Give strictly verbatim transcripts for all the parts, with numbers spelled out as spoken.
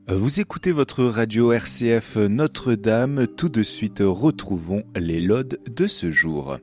Vous écoutez votre radio R C F Notre-Dame. Tout de suite, retrouvons les laudes de ce jour.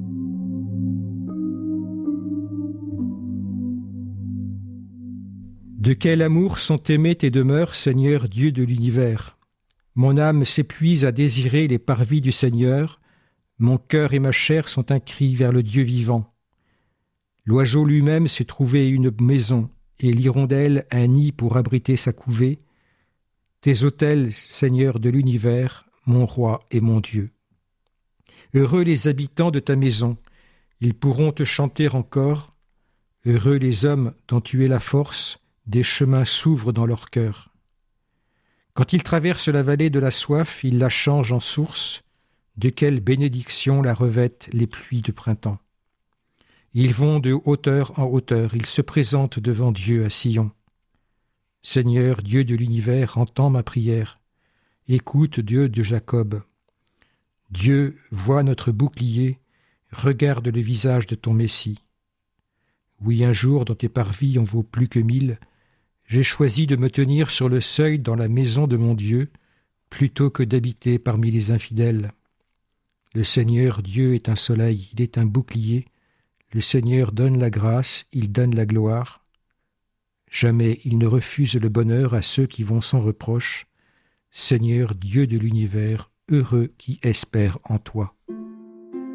De quel amour sont aimées tes demeures, Seigneur Dieu de l'univers. Mon âme s'épuise à désirer les parvis du Seigneur. Mon cœur et ma chair sont un cri vers le Dieu vivant. L'oiseau lui-même s'est trouvé une maison, et l'hirondelle un nid pour abriter sa couvée. Tes autels, Seigneur de l'univers, mon roi et mon Dieu. Heureux les habitants de ta maison, ils pourront te chanter encore. Heureux les hommes dont tu es la force, des chemins s'ouvrent dans leur cœur. Quand ils traversent la vallée de la soif, ils la changent en source. De quelle bénédiction la revêtent les pluies de printemps. Ils vont de hauteur en hauteur, ils se présentent devant Dieu à Sion. Seigneur, Dieu de l'univers, entends ma prière. Écoute, Dieu de Jacob. Dieu, vois notre bouclier, regarde le visage de ton Messie. Oui, un jour, dans tes parvis en vaut plus que mille, j'ai choisi de me tenir sur le seuil dans la maison de mon Dieu, plutôt que d'habiter parmi les infidèles. Le Seigneur Dieu est un soleil, il est un bouclier. Le Seigneur donne la grâce, il donne la gloire. Jamais il ne refuse le bonheur à ceux qui vont sans reproche. Seigneur Dieu de l'univers, heureux qui espèrent en toi.